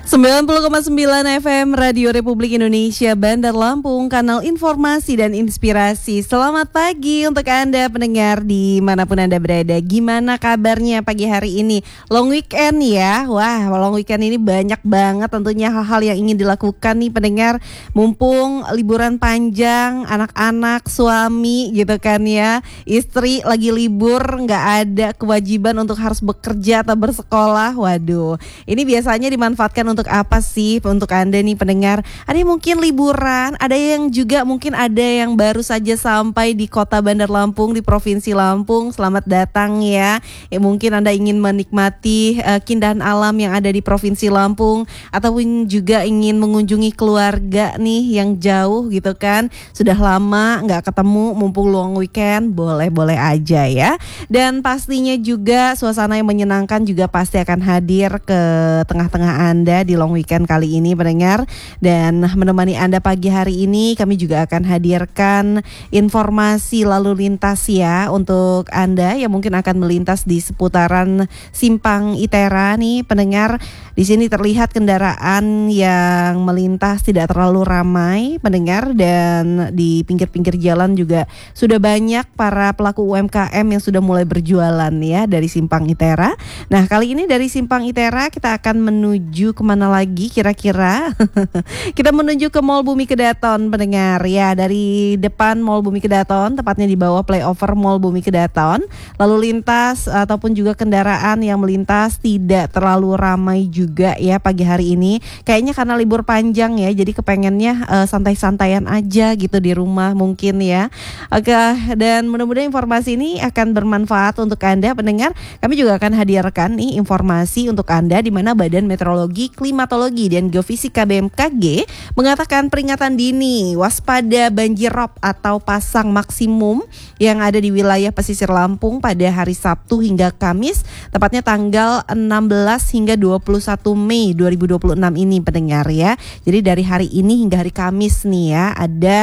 90,9 FM Radio Republik Indonesia Bandar Lampung, kanal informasi dan inspirasi. Selamat pagi untuk Anda pendengar dimanapun Anda berada. Gimana kabarnya pagi hari ini? Long weekend ya. Wah, long weekend ini banyak banget tentunya hal-hal yang ingin dilakukan nih pendengar. Mumpung liburan panjang, anak-anak, suami gitu kan ya, istri lagi libur, nggak ada kewajiban untuk harus bekerja atau bersekolah. Waduh, ini biasanya dimanfaatkan untuk apa sih untuk Anda nih pendengar? Ada yang mungkin liburan, ada yang juga mungkin ada yang baru saja sampai di kota Bandar Lampung di Provinsi Lampung. Selamat datang ya. Mungkin Anda ingin menikmati keindahan alam yang ada di Provinsi Lampung, ataupun juga ingin mengunjungi keluarga nih yang jauh gitu kan. Sudah lama nggak ketemu, mumpung long weekend, boleh-boleh aja ya. Dan pastinya juga suasana yang menyenangkan juga pasti akan hadir ke tengah-tengah Anda di long weekend kali ini pendengar. Dan menemani Anda pagi hari ini kami juga akan hadirkan informasi lalu lintas ya untuk Anda yang mungkin akan melintas di seputaran Simpang Itera nih pendengar. Di sini terlihat kendaraan yang melintas tidak terlalu ramai pendengar, dan di pinggir-pinggir jalan juga sudah banyak para pelaku UMKM yang sudah mulai berjualan ya dari Simpang Itera. Nah, kali ini dari Simpang Itera kita akan menuju kemana lagi kira-kira? Kita menuju ke Mall Bumi Kedaton pendengar ya. Dari depan Mall Bumi Kedaton, tepatnya di bawah flyover Mall Bumi Kedaton, lalu lintas ataupun juga kendaraan yang melintas tidak terlalu ramai juga ya pagi hari ini. Kayaknya karena libur panjang ya, jadi kepengennya santai-santaian aja gitu di rumah mungkin ya. Oke, dan mudah-mudahan informasi ini akan bermanfaat untuk Anda pendengar. Kami juga akan hadirkan nih informasi untuk Anda di mana Badan Meteorologi, Klimatologi dan Geofisika BMKG mengatakan peringatan dini waspada banjir rob atau pasang maksimum yang ada di wilayah pesisir Lampung pada hari Sabtu hingga Kamis, tepatnya tanggal 16 hingga 21 Mei 2026 ini pendengar ya. Jadi dari hari ini hingga hari Kamis nih ya, ada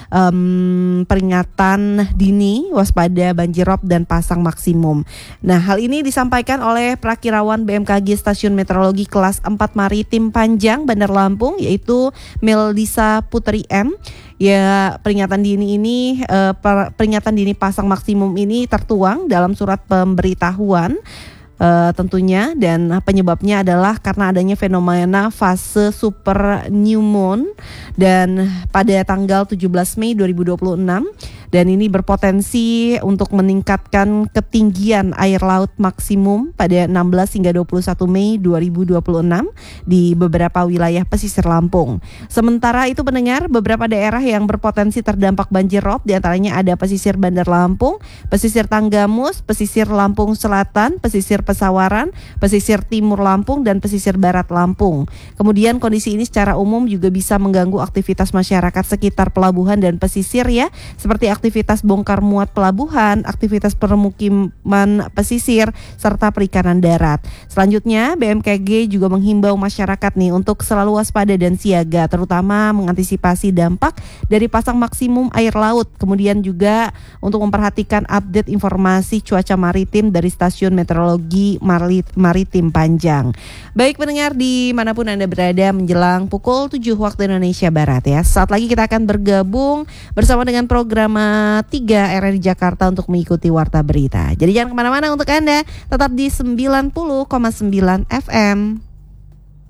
peringatan dini waspada banjir rob dan pasang maksimum. Nah, hal ini disampaikan oleh Prakirawan BMKG Stasiun Meteorologi Kelas 4 Maritim Panjang Bandar Lampung, yaitu Meldisa Putri M. Ya, peringatan dini pasang maksimum ini tertuang dalam surat pemberitahuan tentunya, dan penyebabnya adalah karena adanya fenomena fase super new moon dan pada tanggal 17 Mei 2026, dan ini berpotensi untuk meningkatkan ketinggian air laut maksimum pada 16 hingga 21 Mei 2026 di beberapa wilayah pesisir Lampung. Sementara itu pendengar, beberapa daerah yang berpotensi terdampak banjir rob diantaranya ada pesisir Bandar Lampung, pesisir Tanggamus, pesisir Lampung Selatan, pesisir Pesawaran, pesisir Timur Lampung, dan pesisir Barat Lampung. Kemudian kondisi ini secara umum juga bisa mengganggu aktivitas masyarakat sekitar pelabuhan dan pesisir ya, seperti aktivitas bongkar muat pelabuhan, aktivitas permukiman pesisir, serta perikanan darat. Selanjutnya, BMKG juga menghimbau masyarakat nih untuk selalu waspada dan siaga, terutama mengantisipasi dampak dari pasang maksimum air laut. Kemudian juga untuk memperhatikan update informasi cuaca maritim dari Stasiun Meteorologi Maritim Panjang. Baik pendengar dimanapun Anda berada, menjelang pukul 7 waktu Indonesia Barat ya. Saat lagi kita akan bergabung bersama dengan program 3 RRI Jakarta untuk mengikuti Warta Berita. Jadi jangan kemana-mana untuk Anda, tetap di 90,9 FM.